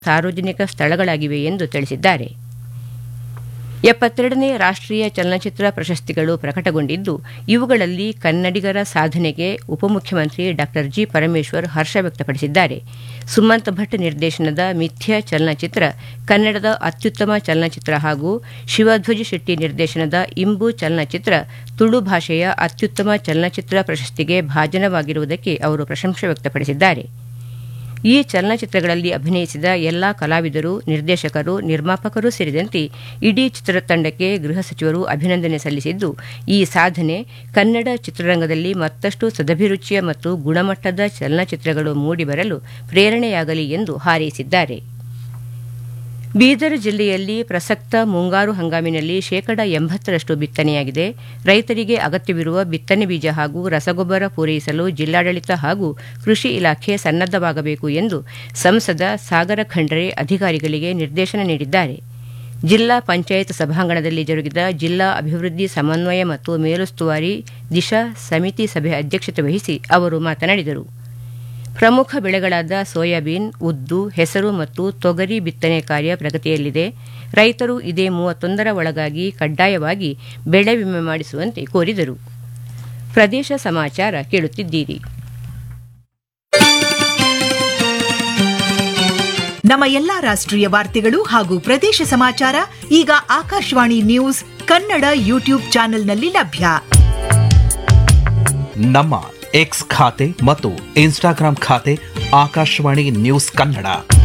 ಸಾರ್ವಜನಿಕ ಸ್ಥಳಗಳಾಗಿವೆ ಎಂದು ತಿಳಿಸಿದ್ದಾರೆ. 72ನೇ ರಾಷ್ಟ್ರೀಯ ಚಲನಚಿತ್ರ ಪ್ರಶಸ್ತಿಗಳು ಪ್ರಕಟಗೊಂಡಿದ್ದು, ಇವುಗಳಲ್ಲಿ ಕನ್ನಡಿಗರ ಸಾಧನೆಗೆ ಉಪಮುಖ್ಯಮಂತ್ರಿ ಡಾ ಜಿ. ಪರಮೇಶ್ವರ್ ಹರ್ಷ ವ್ಯಕ್ತಪಡಿಸಿದ್ದಾರೆ. ಸುಮಂತ್ ಭಟ್ ನಿರ್ದೇಶನದ ಮಿಥ್ಯ ಚಲನಚಿತ್ರ ಕನ್ನಡದ ಅತ್ಯುತ್ತಮ ಚಲನಚಿತ್ರ ಹಾಗೂ ಶಿವಧ್ವಜ್ ಶೆಟ್ಟಿ ನಿರ್ದೇಶನದ ಇಂಬು ಚಲನಚಿತ್ರ ತುಳು ಭಾಷೆಯ ಅತ್ಯುತ್ತಮ ಚಲನಚಿತ್ರ ಪ್ರಶಸ್ತಿಗೆ ಭಾಜನವಾಗಿರುವುದಕ್ಕೆ ಅವರು ಪ್ರಶಂಸೆ ವ್ಯಕ್ತಪಡಿಸಿದ್ದಾರೆ. ಈ ಚಲನಚಿತ್ರಗಳಲ್ಲಿ ಅಭಿನಯಿಸಿದ ಎಲ್ಲಾ ಕಲಾವಿದರು, ನಿರ್ದೇಶಕರು, ನಿರ್ಮಾಪಕರು ಸೇರಿದಂತೆ ಇಡೀ ಚಿತ್ರತಂಡಕ್ಕೆ ಗೃಹ ಸಚಿವರು ಅಭಿನಂದನೆ ಸಲ್ಲಿಸಿದ್ದು, ಈ ಸಾಧನೆ ಕನ್ನಡ ಚಿತ್ರರಂಗದಲ್ಲಿ ಮತ್ತಷ್ಟು ಸದಭಿರುಚಿಯ ಮತ್ತು ಗುಣಮಟ್ಟದ ಚಲನಚಿತ್ರಗಳು ಮೂಡಿಬರಲು ಪ್ರೇರಣೆಯಾಗಲಿ ಎಂದು ಹಾರೈಸಿದ್ದಾರೆ. ಬೀದರ್ ಜಿಲ್ಲೆಯಲ್ಲಿ ಪ್ರಸಕ್ತ ಮುಂಗಾರು ಹಂಗಾಮಿನಲ್ಲಿ 80% ಬಿತ್ತನೆಯಾಗಿದೆ. ರೈತರಿಗೆ ಅಗತ್ಯವಿರುವ ಬಿತ್ತನೆ ಬೀಜ ಹಾಗೂ ರಸಗೊಬ್ಬರ ಪೂರೈಸಲು ಜಿಲ್ಲಾಡಳಿತ ಹಾಗೂ ಕೃಷಿ ಇಲಾಖೆ ಸನ್ನದ್ದವಾಗಬೇಕು ಎಂದು ಸಂಸದ ಸಾಗರ ಖಂಡ್ರೆ ಅಧಿಕಾರಿಗಳಿಗೆ ನಿರ್ದೇಶನ ನೀಡಿದ್ದಾರೆ. ಜಿಲ್ಲಾ ಪಂಚಾಯತ್ ಸಭಾಂಗಣದಲ್ಲಿ ಜರುಗಿದ ಜಿಲ್ಲಾ ಅಭಿವೃದ್ಧಿ ಸಮನ್ವಯ ಮತ್ತು ಮೇಲುಸ್ತುವಾರಿ ದಿಶಾ ಸಮಿತಿ ಸಭೆ ಅಧ್ಯಕ್ಷತೆ ವಹಿಸಿ ಅವರು ಮಾತನಾಡಿದರು. ಪ್ರಮುಖ ಬೆಳೆಗಳಾದ ಸೋಯಾಬೀನ್, ಉದ್ದು, ಹೆಸರು ಮತ್ತು ತೊಗರಿ ಬಿತ್ತನೆ ಕಾರ್ಯ ಪ್ರಗತಿಯಲ್ಲಿದೆ. ರೈತರು ಇದೇ 31ರ ಒಳಗಾಗಿ ಕಡ್ಡಾಯವಾಗಿ ಬೆಳೆ ವಿಮೆ ಮಾಡಿಸುವಂತೆ ಕೋರಿದರು. ಪ್ರದೇಶ ಸಮಾಚಾರ ಕೇಳುತ್ತಿದ್ದೀರಿ. ನಮ್ಮ ಎಲ್ಲಾ ರಾಷ್ಟ್ರೀಯ ವಾರ್ತೆಗಳು ಹಾಗೂ ಪ್ರದೇಶ ಸಮಾಚಾರ ಈಗ ಆಕಾಶವಾಣಿ ನ್ಯೂಸ್ ಕನ್ನಡ ಯೂಟ್ಯೂಬ್ ಚಾನೆಲ್ನಲ್ಲಿ ಲಭ್ಯ. ನಮ್ಮ ಎಕ್ಸ್ ಖಾತೆ ಮತ್ತು ಇನ್ಸ್ಟಾಗ್ರಾಂ ಖಾತೆ ಆಕಾಶವಾಣಿ ನ್ಯೂಸ್ ಕನ್ನಡ.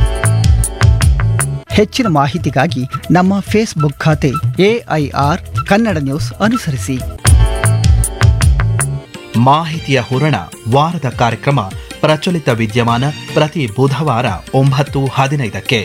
ಹೆಚ್ಚಿನ ಮಾಹಿತಿಗಾಗಿ ನಮ್ಮ ಫೇಸ್ಬುಕ್ ಖಾತೆ AIR ಕನ್ನಡ ನ್ಯೂಸ್ ಅನುಸರಿಸಿ. ಮಾಹಿತಿಯ ಹೂರಣ ವಾರದ ಕಾರ್ಯಕ್ರಮ ಪ್ರಚಲಿತ ವಿದ್ಯಮಾನ ಪ್ರತಿ ಬುಧವಾರ 9:15ಕ್ಕೆ.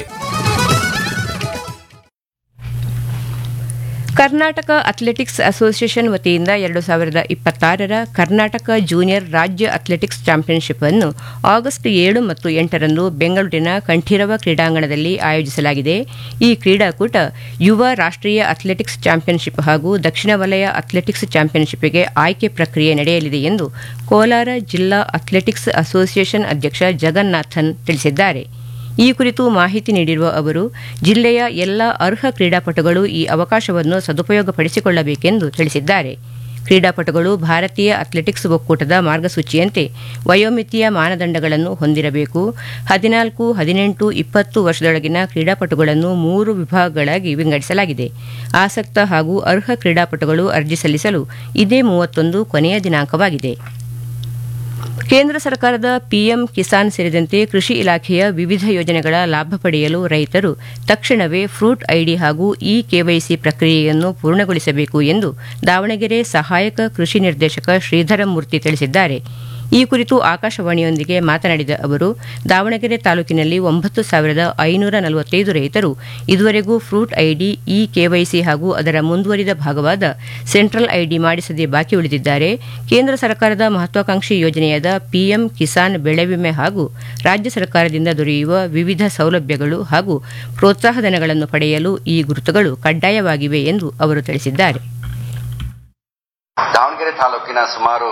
ಕರ್ನಾಟಕ ಅಥ್ಲೆಟಿಕ್ಸ್ ಅಸೋಸಿಯೇಷನ್ ವತಿಯಿಂದ 2026ರ ಕರ್ನಾಟಕ ಜೂನಿಯರ್ ರಾಜ್ಯ ಅಥ್ಲೆಟಿಕ್ಸ್ ಚಾಂಪಿಯನ್ಶಿಪ್ ಅನ್ನು ಆಗಸ್ಟ್ 7 ಮತ್ತು 8ರಂದು ಬೆಂಗಳೂರಿನ ಕಂಠೀರವ ಕ್ರೀಡಾಂಗಣದಲ್ಲಿ ಆಯೋಜಿಸಲಾಗಿದೆ. ಈ ಕ್ರೀಡಾಕೂಟ ಯುವ ರಾಷ್ಟ್ರೀಯ ಅಥ್ಲೆಟಿಕ್ಸ್ ಚಾಂಪಿಯನ್ಶಿಪ್ ಹಾಗೂ ದಕ್ಷಿಣ ವಲಯ ಅಥ್ಲೆಟಿಕ್ಸ್ ಚಾಂಪಿಯನ್ಶಿಪ್ಗೆ ಆಯ್ಕೆ ಪ್ರಕ್ರಿಯೆ ನಡೆಯಲಿದೆ ಎಂದು ಕೋಲಾರ ಜಿಲ್ಲಾ ಅಥ್ಲೆಟಿಕ್ಸ್ ಅಸೋಸಿಯೇಷನ್ ಅಧ್ಯಕ್ಷ ಜಗನ್ನಾಥನ್ ತಿಳಿಸಿದ್ದಾರೆ. ಈ ಕುರಿತು ಮಾಹಿತಿ ನೀಡಿರುವ ಅವರು, ಜಿಲ್ಲೆಯ ಎಲ್ಲ ಅರ್ಹ ಕ್ರೀಡಾಪಟುಗಳು ಈ ಅವಕಾಶವನ್ನು ಸದುಪಯೋಗಪಡಿಸಿಕೊಳ್ಳಬೇಕೆಂದು ತಿಳಿಸಿದ್ದಾರೆ. ಕ್ರೀಡಾಪಟುಗಳು ಭಾರತೀಯ ಅಥ್ಲೆಟಿಕ್ಸ್ ಒಕ್ಕೂಟದ ಮಾರ್ಗಸೂಚಿಯಂತೆ ವಯೋಮಿತಿಯ ಮಾನದಂಡಗಳನ್ನು ಹೊಂದಿರಬೇಕು. 14, 18, 20 ವರ್ಷದೊಳಗಿನ ಕ್ರೀಡಾಪಟುಗಳನ್ನು 3 ವಿಭಾಗಗಳಾಗಿ ವಿಂಗಡಿಸಲಾಗಿದೆ. ಆಸಕ್ತ ಹಾಗೂ ಅರ್ಹ ಕ್ರೀಡಾಪಟುಗಳು ಅರ್ಜಿ ಸಲ್ಲಿಸಲು ಇದೇ 31 ಕೊನೆಯ ದಿನಾಂಕವಾಗಿದೆ. ಕೇಂದ್ರ ಸರ್ಕಾರದ ಪಿಎಂ ಕಿಸಾನ್ ಸೇರಿದಂತೆ ಕೃಷಿ ಇಲಾಖೆಯ ವಿವಿಧ ಯೋಜನೆಗಳ ಲಾಭ ಪಡೆಯಲು ರೈತರು ತಕ್ಷಣವೇ ಫ್ರೂಟ್ ಐಡಿ ಹಾಗೂ ಇ-ಕೆವೈಸಿ ಪ್ರಕ್ರಿಯೆಯನ್ನು ಪೂರ್ಣಗೊಳಿಸಬೇಕು ಎಂದು ದಾವಣಗೆರೆ ಸಹಾಯಕ ಕೃಷಿ ನಿರ್ದೇಶಕ ಶ್ರೀಧರ ಮೂರ್ತಿ ತಿಳಿಸಿದ್ದಾರೆ. ಈ ಕುರಿತು ಆಕಾಶವಾಣಿಯೊಂದಿಗೆ ಮಾತನಾಡಿದ ಅವರು, ದಾವಣಗೆರೆ ತಾಲೂಕಿನಲ್ಲಿ 9,545 ರೈತರು ಇದುವರೆಗೂ ಫ್ರೂಟ್ ಐಡಿ, ಇ-ಕೆವೈಸಿ ಹಾಗೂ ಅದರ ಮುಂದುವರಿದ ಭಾಗವಾದ ಸೆಂಟ್ರಲ್ ಐಡಿ ಮಾಡಿಸದೆ ಬಾಕಿ ಉಳಿದಿದ್ದಾರೆ. ಕೇಂದ್ರ ಸರ್ಕಾರದ ಮಹತ್ವಾಕಾಂಕ್ಷಿ ಯೋಜನೆಯಾದ ಪಿಎಂ ಕಿಸಾನ್ ಬೆಳೆ ವಿಮೆ ಹಾಗೂ ರಾಜ್ಯ ಸರ್ಕಾರದಿಂದ ದೊರೆಯುವ ವಿವಿಧ ಸೌಲಭ್ಯಗಳು ಹಾಗೂ ಪ್ರೋತ್ಸಾಹಧನಗಳನ್ನು ಪಡೆಯಲು ಈ ಗುರುತುಗಳು ಕಡ್ಡಾಯವಾಗಿವೆ ಎಂದು ಅವರು ತಿಳಿಸಿದ್ದಾರೆ. ದಾವಣಗೆರೆ ತಾಲೂಕಿನ ಸುಮಾರು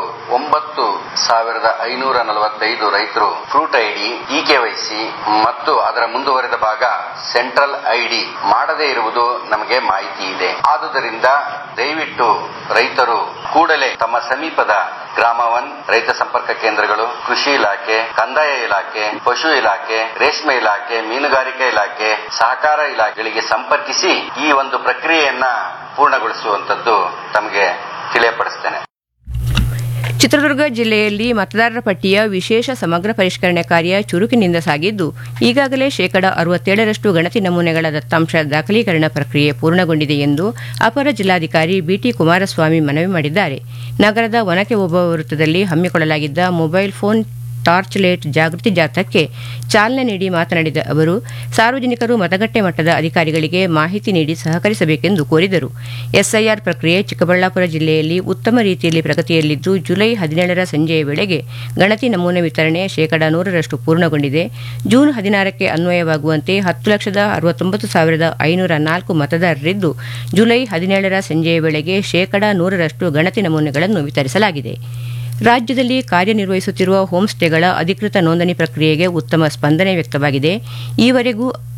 9,545 ರೈತರು ಫ್ರೂಟ್ ಐಡಿ, ಇ-ಕೆವೈಸಿ ಮತ್ತು ಅದರ ಮುಂದುವರೆದ ಭಾಗ ಸೆಂಟ್ರಲ್ ಐಡಿ ಮಾಡದೇ ಇರುವುದು ನಮಗೆ ಮಾಹಿತಿ ಇದೆ. ಆದುದರಿಂದ ದಯವಿಟ್ಟು ರೈತರು ಕೂಡಲೇ ತಮ್ಮ ಸಮೀಪದ ಗ್ರಾಮ 1 ರೈತ ಸಂಪರ್ಕ ಕೇಂದ್ರಗಳು, ಕೃಷಿ ಇಲಾಖೆ, ಕಂದಾಯ ಇಲಾಖೆ, ಪಶು ಇಲಾಖೆ, ರೇಷ್ಮೆ ಇಲಾಖೆ, ಮೀನುಗಾರಿಕೆ ಇಲಾಖೆ, ಸಹಕಾರ ಇಲಾಖೆಗಳಿಗೆ ಸಂಪರ್ಕಿಸಿ ಈ ಒಂದು ಪ್ರಕ್ರಿಯೆಯನ್ನ ಪೂರ್ಣಗೊಳಿಸುವಂತದ್ದು ತಮಗೆ ತಿಳಿಯಪಡಿಸುತ್ತೇನೆ. ಚಿತ್ರದುರ್ಗ ಜಿಲ್ಲೆಯಲ್ಲಿ ಮತದಾರರ ಪಟ್ಟಿಯ ವಿಶೇಷ ಸಮಗ್ರ ಪರಿಷ್ಕರಣೆ ಕಾರ್ಯ ಚುರುಕಿನಿಂದ ಸಾಗಿದ್ದು, ಈಗಾಗಲೇ 67% ಗಣತಿ ನಮೂನೆಗಳ ದತ್ತಾಂಶ ದಾಖಲೀಕರಣ ಪ್ರಕ್ರಿಯೆ ಪೂರ್ಣಗೊಂಡಿದೆ ಎಂದು ಅಪರ ಜಿಲ್ಲಾಧಿಕಾರಿ ಬಿಟಿ ಕುಮಾರಸ್ವಾಮಿ ಮನವಿ ಮಾಡಿದ್ದಾರೆ. ನಗರದ ಒನಕೆ ಓಬವ್ವ ವೃತ್ತದಲ್ಲಿ ಹಮ್ಮಿಕೊಳ್ಳಲಾಗಿದ್ದ ಮೊಬೈಲ್ ಫೋನ್ ಟಾರ್ಚ್ ಲೈಟ್ ಜಾಗೃತಿ ಜಾಥಾಕ್ಕೆ ಚಾಲನೆ ನೀಡಿ ಮಾತನಾಡಿದ ಅವರು, ಸಾರ್ವಜನಿಕರು ಮತಗಟ್ಟೆ ಮಟ್ಟದ ಅಧಿಕಾರಿಗಳಿಗೆ ಮಾಹಿತಿ ನೀಡಿ ಸಹಕರಿಸಬೇಕೆಂದು ಕೋರಿದರು. ಎಸ್ಐಆರ್ ಪ್ರಕ್ರಿಯೆ ಚಿಕ್ಕಬಳ್ಳಾಪುರ ಜಿಲ್ಲೆಯಲ್ಲಿ ಉತ್ತಮ ರೀತಿಯಲ್ಲಿ ಪ್ರಗತಿಯಲ್ಲಿದ್ದು, ಜುಲೈ 17ರ ಸಂಜೆಯ ವೇಳೆಗೆ ಗಣತಿ ನಮೂನೆ ವಿತರಣೆ 100% ಪೂರ್ಣಗೊಂಡಿದೆ. ಜೂನ್ 16ಕ್ಕೆ ಅನ್ವಯವಾಗುವಂತೆ 10,69,504 ಮತದಾರರಿದ್ದು, ಜುಲೈ 17ರ ಸಂಜೆಯ ವೇಳೆಗೆ 100% ಗಣತಿ ನಮೂನೆಗಳನ್ನು ವಿತರಿಸಲಾಗಿದೆ. ರಾಜ್ಯದಲ್ಲಿ ಕಾರ್ಯನಿರ್ವಹಿಸುತ್ತಿರುವ ಹೋಂ ಸ್ಟೇಗಳ ಅಧಿಕೃತ ನೋಂದಣಿ ಪ್ರಕ್ರಿಯೆಗೆ ಉತ್ತಮ ಸ್ಪಂದನೆ ವ್ಯಕ್ತವಾಗಿದೆ. ಈವರೆಗೂ